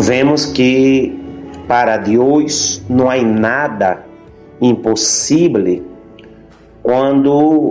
vemos que para Deus não há nada impossível quando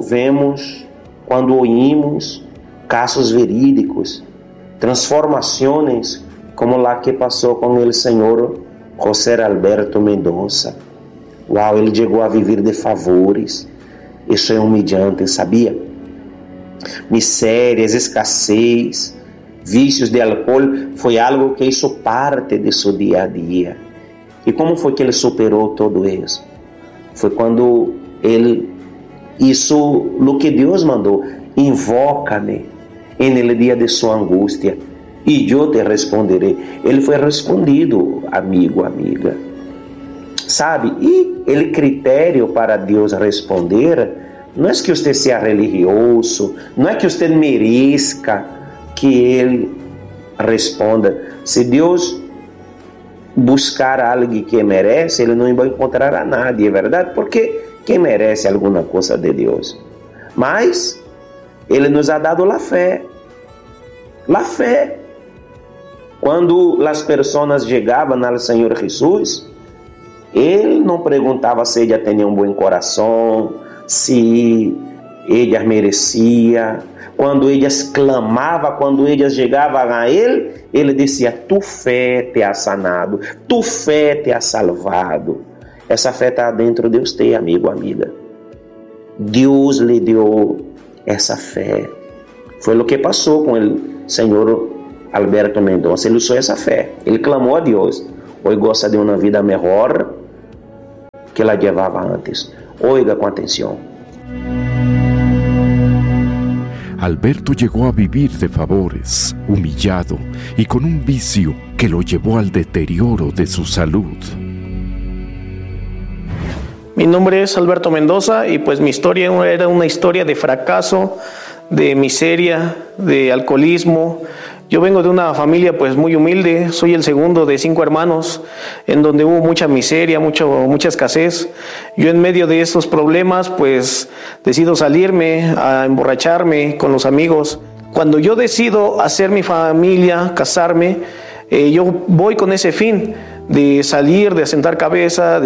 oímos casos verídicos, transformações como a que passou com o senhor José Alberto Mendonça. Uau, ele chegou a viver de favores. Isso é humilhante, sabia? Misérias, escassez, vícios de álcool foi algo que hizo parte de seu dia a dia. E como foi que ele superou todo isso? Foi quando ele hizo o que Deus mandou: invoca-me en el dia de sua angústia e eu te responderei. Ele foi respondido, amigo, amiga. Sabe? E o critério para Deus responder não é que você seja religioso, não é que você mereça que Ele responda. Se Deus buscar alguém que merece, Ele não vai encontrar a nadie, é verdade? Porque quem merece alguma coisa de Deus? Mas Ele nos ha dado a fé. A fé. Quando as pessoas chegavam ao Senhor Jesus, Ele não perguntava se ela tinha um bom coração, se elas merecia. Quando elas clamavam, quando elas chegavam a Ele, Ele dizia: tu fé te ha sanado, tu fé te ha salvado. Essa fé está dentro de você, amigo, amiga. Deus lhe deu essa fé. Foi o que passou com o senhor Alberto Mendonça. Ele usou essa fé, ele clamou a Deus. Hoje gosta de uma vida melhor que ela levava antes. Oiga com atenção. Alberto llegó a vivir de favores, humillado y con un vicio que lo llevó al deterioro de su salud. Mi nombre es Alberto Mendoza y pues mi historia era una historia de fracaso, de miseria, de alcoholismo. Yo vengo de una familia pues muy humilde, soy el segundo de 5 hermanos, en donde hubo mucha miseria, mucha escasez. Yo en medio de estos problemas pues decido salirme a emborracharme con los amigos. Cuando yo decido hacer mi familia, casarme, yo voy con ese fin de salir, de asentar cabeza,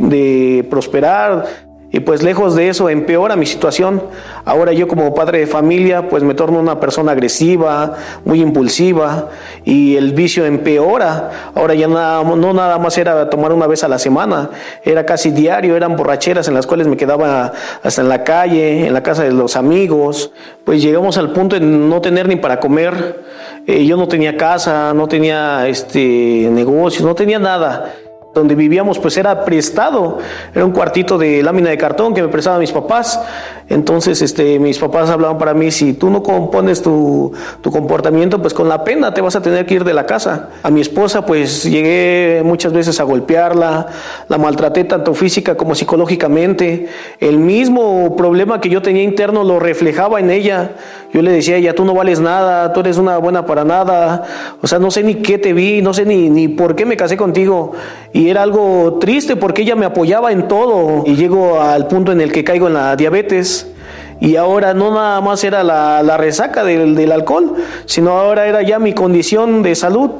de prosperar. Y pues lejos de eso empeora mi situación. Ahora yo como padre de familia pues me torno una persona agresiva, muy impulsiva, y el vicio empeora. Ahora ya no nada más era tomar una vez a la semana, era casi diario, eran borracheras en las cuales me quedaba hasta en la calle, en la casa de los amigos. Pues llegamos al punto de no tener ni para comer. Yo no tenía casa, no tenía negocio, no tenía nada. Donde vivíamos pues era prestado, era un cuartito de lámina de cartón que me prestaban mis papás. Entonces mis papás hablaban para mí: si tú no compones tu comportamiento, pues con la pena te vas a tener que ir de la casa. A mi esposa pues llegué muchas veces a golpearla, la maltraté tanto física como psicológicamente. El mismo problema que yo tenía interno lo reflejaba en ella. Yo le decía a ella: tú no vales nada, tú eres una buena para nada, o sea, no sé ni qué te vi, no sé ni por qué me casé contigo. Y era algo triste porque ella me apoyaba en todo. Y llego al punto en el que caigo en la diabetes. Y ahora no nada más era la resaca del alcohol, sino ahora era ya mi condición de salud.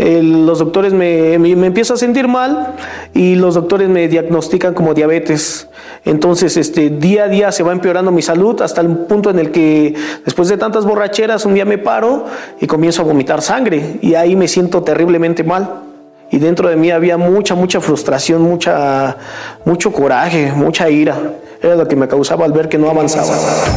Los doctores me empiezo a sentir mal y los doctores me diagnostican como diabetes. Entonces día a día se va empeorando mi salud hasta el punto en el que después de tantas borracheras un día me paro y comienzo a vomitar sangre y ahí me siento terriblemente mal. Y dentro de mí había mucha frustración, mucho coraje, mucha ira. Era lo que me causaba al ver que no avanzaba.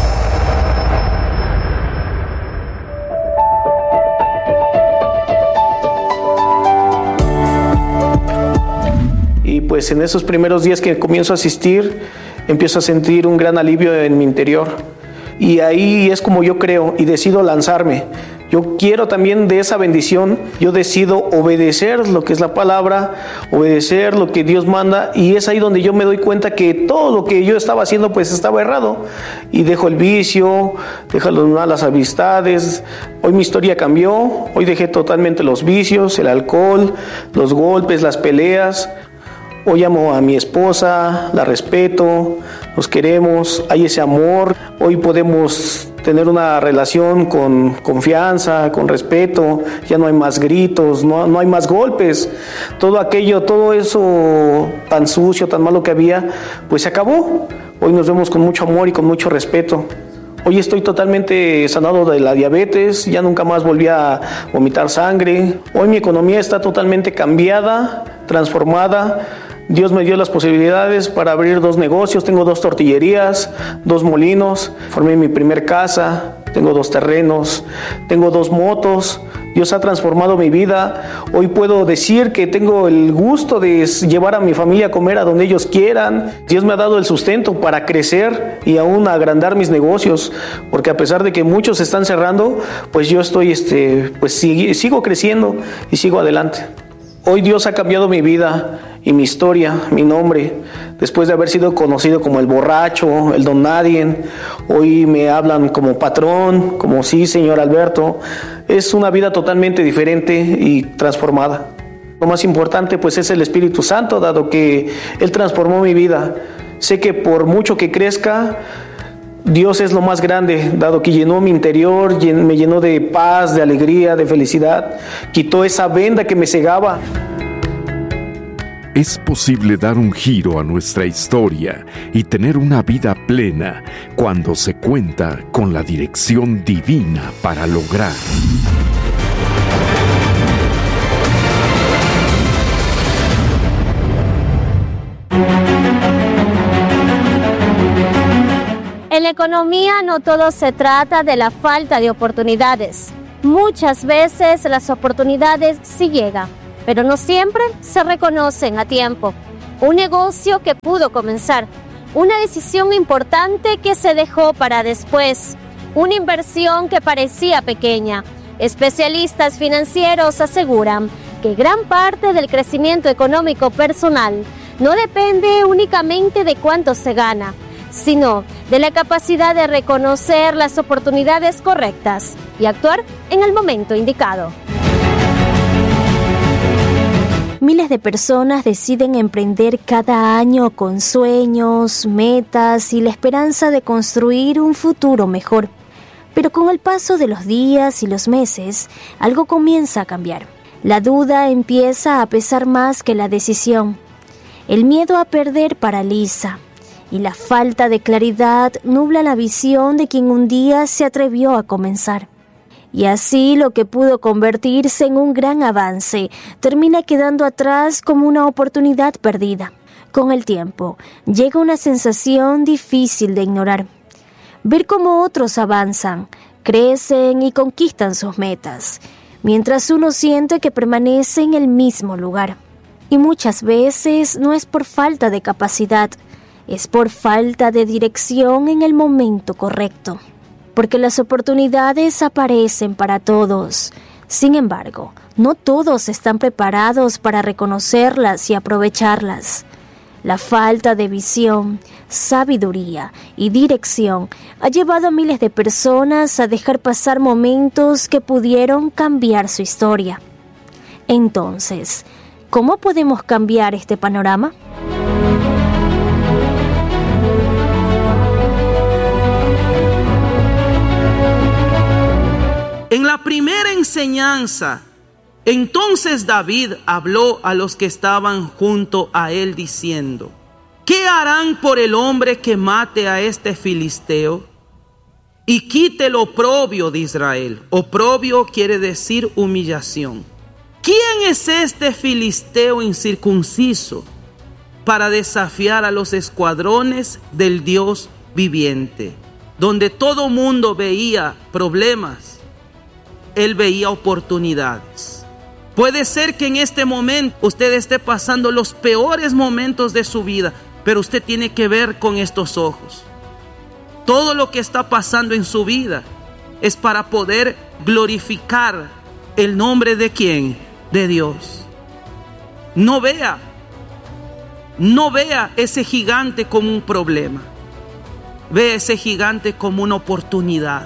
Y pues en esos primeros días que comienzo a asistir, empiezo a sentir un gran alivio en mi interior. Y ahí es como yo creo y decido lanzarme. Yo quiero también de esa bendición, yo decido obedecer lo que es la palabra, obedecer lo que Dios manda, y es ahí donde yo me doy cuenta que todo lo que yo estaba haciendo pues estaba errado, y dejo el vicio, dejo las malas amistades. Hoy mi historia cambió, hoy dejé totalmente los vicios, el alcohol, los golpes, las peleas. Hoy amo a mi esposa, la respeto, nos queremos, hay ese amor. Hoy podemos tener una relación con confianza, con respeto, ya no hay más gritos, no hay más golpes, todo eso tan sucio, tan malo que había, pues se acabó. Hoy nos vemos con mucho amor y con mucho respeto. Hoy estoy totalmente sanado de la diabetes, ya nunca más volví a vomitar sangre. Hoy mi economía está totalmente cambiada, transformada. Dios me dio las posibilidades para abrir 2 negocios, tengo 2 tortillerías, 2 molinos, formé mi primer casa, tengo 2 terrenos, tengo 2 motos. Dios ha transformado mi vida. Hoy puedo decir que tengo el gusto de llevar a mi familia a comer a donde ellos quieran. Dios me ha dado el sustento para crecer y aún agrandar mis negocios, porque a pesar de que muchos están cerrando, pues yo estoy, sigo creciendo y sigo adelante. Hoy Dios ha cambiado mi vida y mi historia, mi nombre. Después de haber sido conocido como el borracho, el don nadie, hoy me hablan como patrón, como sí, señor Alberto. Es una vida totalmente diferente y transformada. Lo más importante pues es el Espíritu Santo, dado que Él transformó mi vida. Sé que por mucho que crezca, Dios es lo más grande, dado que llenó mi interior, me llenó de paz, de alegría, de felicidad. Quitó esa venda que me cegaba. Es posible dar un giro a nuestra historia y tener una vida plena cuando se cuenta con la dirección divina para lograr. En la economía no todo se trata de la falta de oportunidades. Muchas veces las oportunidades sí llegan, pero no siempre se reconocen a tiempo. Un negocio que pudo comenzar, una decisión importante que se dejó para después, una inversión que parecía pequeña. Especialistas financieros aseguran que gran parte del crecimiento económico personal no depende únicamente de cuánto se gana, sino de la capacidad de reconocer las oportunidades correctas y actuar en el momento indicado. Miles de personas deciden emprender cada año con sueños, metas y la esperanza de construir un futuro mejor. Pero con el paso de los días y los meses, algo comienza a cambiar. La duda empieza a pesar más que la decisión. El miedo a perder paraliza. Y la falta de claridad nubla la visión de quien un día se atrevió a comenzar. Y así lo que pudo convertirse en un gran avance termina quedando atrás como una oportunidad perdida. Con el tiempo, llega una sensación difícil de ignorar. Ver cómo otros avanzan, crecen y conquistan sus metas, mientras uno siente que permanece en el mismo lugar. Y muchas veces no es por falta de capacidad, es por falta de dirección en el momento correcto, porque las oportunidades aparecen para todos. Sin embargo, no todos están preparados para reconocerlas y aprovecharlas. La falta de visión, sabiduría y dirección ha llevado a miles de personas a dejar pasar momentos que pudieron cambiar su historia. Entonces, ¿cómo podemos cambiar este panorama? En la primera enseñanza, entonces David habló a los que estaban junto a él diciendo: ¿qué harán por el hombre que mate a este filisteo y quite el oprobio de Israel? Oprobio quiere decir humillación. ¿Quién es este filisteo incircunciso para desafiar a los escuadrones del Dios viviente? Donde todo mundo veía problemas, él veía oportunidades. Puede ser que en este momento usted esté pasando los peores momentos de su vida, pero usted tiene que ver con estos ojos. Todo lo que está pasando en su vida es para poder glorificar el nombre de ¿quién? De Dios. No vea ese gigante como un problema. Ve ese gigante como una oportunidad.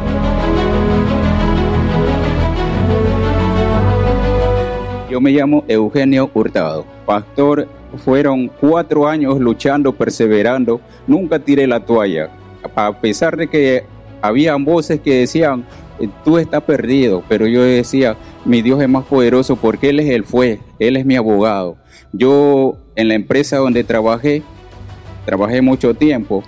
Yo me llamo Eugenio Hurtado. Pastor, fueron 4 años luchando, perseverando. Nunca tiré la toalla. A pesar de que habían voces que decían, tú estás perdido, pero yo decía, mi Dios es más poderoso porque Él es el juez, Él es mi abogado. Yo en la empresa donde trabajé mucho tiempo,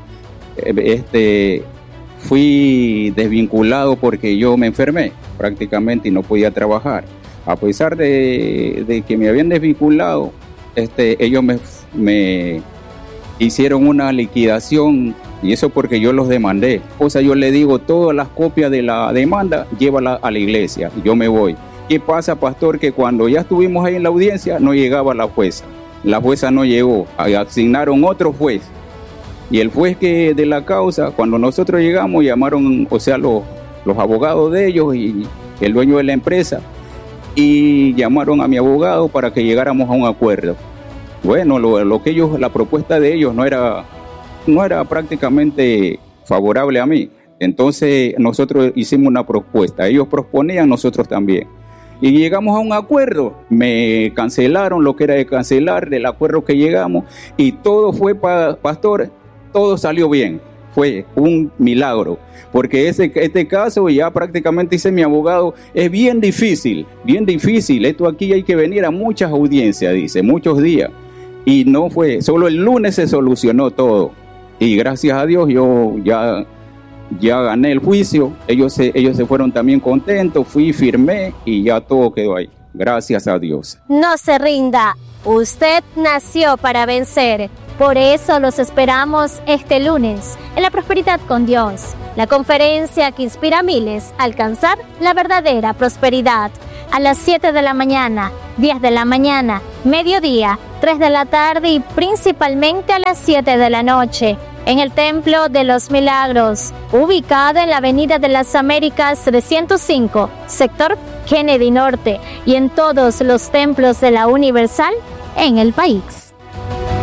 fui desvinculado porque yo me enfermé prácticamente y no podía trabajar. A pesar de que me habían desvinculado, ellos me hicieron una liquidación, y eso porque yo los demandé. O sea, yo le digo, todas las copias de la demanda, llévala a la iglesia, y yo me voy. ¿Qué pasa, pastor? Que cuando ya estuvimos ahí en la audiencia, no llegaba la jueza. La jueza no llegó, asignaron otro juez. Y el juez que de la causa, cuando nosotros llegamos, llamaron, o sea, los abogados de ellos y el dueño de la empresa, y llamaron a mi abogado para que llegáramos a un acuerdo. Bueno, la propuesta de ellos no era prácticamente favorable a mí. Entonces nosotros hicimos una propuesta, ellos proponían, nosotros también. Y llegamos a un acuerdo, me cancelaron lo que era de cancelar del acuerdo que llegamos, y todo fue, pastor, todo salió bien. Fue un milagro, porque este caso, ya prácticamente dice mi abogado, es bien difícil, esto aquí hay que venir a muchas audiencias, dice, muchos días, y no fue, solo el lunes se solucionó todo, y gracias a Dios yo ya gané el juicio, ellos se fueron también contentos, fui, firmé, y ya todo quedó ahí, gracias a Dios. No se rinda, usted nació para vencer. Por eso los esperamos este lunes en La Prosperidad con Dios, la conferencia que inspira a miles a alcanzar la verdadera prosperidad. A las 7 de la mañana, 10 de la mañana, mediodía, 3 de la tarde y principalmente a las 7 de la noche, en el Templo de los Milagros, ubicado en la Avenida de las Américas 305, sector Kennedy Norte, y en todos los templos de la Universal en el país.